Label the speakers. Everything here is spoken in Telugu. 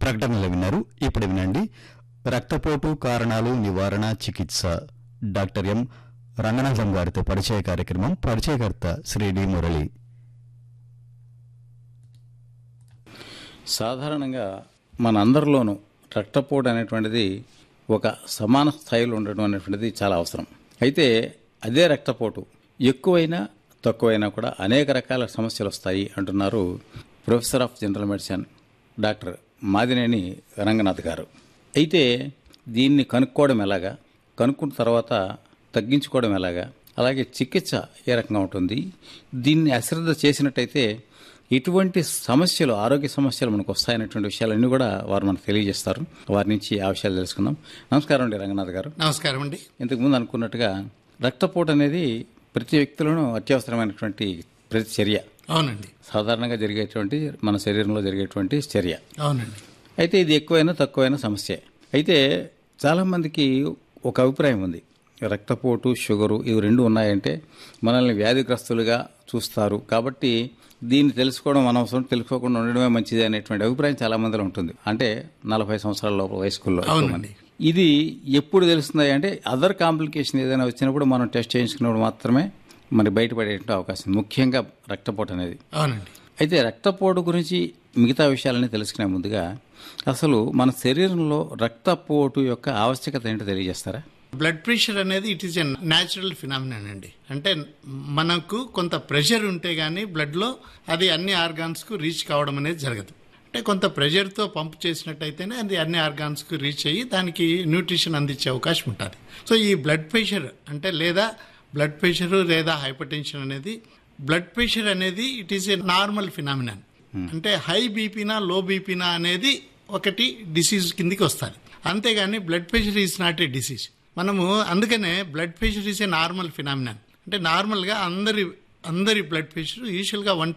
Speaker 1: ప్రకటనలు విన్నారు. ఇప్పుడు వినండి, రక్తపోటు కారణాలు, నివారణ, చికిత్స డాక్టర్ ఎం రంగనాథం గారితో పరిచయ కార్యక్రమం. పరిచయకర్త శ్రీ డి మురళి.
Speaker 2: సాధారణంగా మన అందరిలోనూ రక్తపోటు అనేటువంటిది ఒక సమాన స్థాయిలో ఉండడం అనేటువంటిది చాలా అవసరం. అయితే అదే రక్తపోటు ఎక్కువైనా తక్కువైనా కూడా అనేక రకాల సమస్యలు వస్తాయి అంటున్నారు professor of general medicine doctor Madineni Ranganath గారు. అయితే దీన్ని కనుక్కోవడం ఎలాగా, కనుక్కున్న తర్వాత తగ్గించుకోవడం ఎలాగా, అలాగే చికిత్స ఏ రకంగా ఉంటుంది, దీన్ని అశ్రద్ధ చేసినట్టయితే ఇటువంటి సమస్యలు, ఆరోగ్య సమస్యలు మనకు వస్తాయనేటువంటి విషయాలన్నీ కూడా వారు మనకు తెలియజేస్తారు. వారి నుంచి ఆ విషయాలు తెలుసుకుందాం. నమస్కారం అండి రంగనాథ్ గారు.
Speaker 3: నమస్కారం అండి.
Speaker 2: ఇంతకుముందు అనుకున్నట్టుగా రక్తపోటు అనేది ప్రతి వ్యక్తిలోనూ అత్యవసరమైనటువంటి ప్రతి చర్య.
Speaker 3: అవునండి.
Speaker 2: సాధారణంగా జరిగేటువంటి మన శరీరంలో జరిగేటువంటి చర్య.
Speaker 3: అవునండి.
Speaker 2: అయితే ఇది ఎక్కువైనా తక్కువైనా సమస్య. అయితే చాలామందికి ఒక అభిప్రాయం ఉంది, రక్తపోటు, షుగరు ఇవి రెండు ఉన్నాయంటే మనల్ని వ్యాధిగ్రస్తులుగా చూస్తారు, కాబట్టి దీన్ని తెలుసుకోవడం అనవసరం, తెలుసుకోకుండా ఉండడమే మంచిది అనేటువంటి అభిప్రాయం చాలా మందిలో ఉంటుంది. అంటే 40 సంవత్సరాల లోపల వయస్కుల్లో. ఇది ఎప్పుడు తెలుస్తుంది అంటే అదర్ కాంప్లికేషన్ ఏదైనా వచ్చినప్పుడు మనం టెస్ట్ చేయించుకున్నప్పుడు మాత్రమే మనకి బయటపడే అవకాశం, ముఖ్యంగా రక్తపోటు అనేది.
Speaker 3: అవునండి.
Speaker 2: అయితే రక్తపోటు గురించి మిగతా విషయాలని తెలుసుకునే ముందుగా అసలు మన శరీరంలో రక్తపోటు యొక్క ఆవశ్యకత ఏంటో తెలియజేస్తారా?
Speaker 3: బ్లడ్ ప్రెషర్ అనేది it is a natural phenomenon అండి. అంటే మనకు కొంత ప్రెషర్ ఉంటే గానీ బ్లడ్ లో అది అన్ని ఆర్గాన్స్ కు రీచ్ కావడం అనేది జరగదు. అంటే కొంత ప్రెషర్ తో పంప్ చేసినట్టయితేనే అది అన్ని ఆర్గాన్స్ కు రీచ్ అయ్యి దానికి న్యూట్రిషన్ అందించే అవకాశం ఉంటుంది. సో ఈ బ్లడ్ ప్రెషర్ అంటే లేదా బ్లడ్ ప్రెషర్ లేదా హైపర్ టెన్షన్ అనేది, బ్లడ్ ప్రెషర్ అనేది it is a normal phenomenon. అంటే హై బీపీనా లో బీపీనా అనేది ఒకటి డిసీజ్ కిందికి వస్తుంది. అంతేగాని blood pressure is not a disease. మనము అందుకనే blood pressure is a normal phenomenon. అంటే నార్మల్ గా అందరి బ్లడ్ ప్రెషర్ యూజువల్ గా